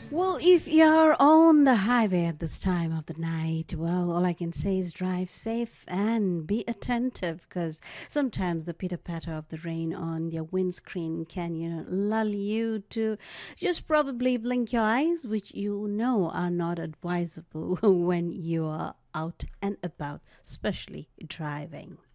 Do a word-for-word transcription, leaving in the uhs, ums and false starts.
Well, if you're on the highway at this time of the night, well, all I can say is drive safe and be attentive because sometimes the pitter patter of the rain on your windscreen can, you know, lull you to just probably blink your eyes, which you know are not advisable when you are out and about, especially driving.